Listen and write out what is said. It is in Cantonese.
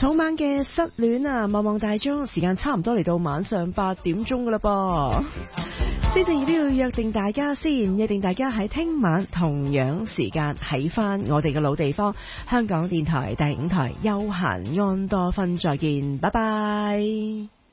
草蜢嘅失戀啊，望望大鐘，時間差唔多嚟到晚上8點鐘噶啦噃。先正亦都要約定大家先，約定大家喺聽晚同樣時間喺翻我哋嘅老地方，香港電台第5台休閒安多芬再見，拜拜。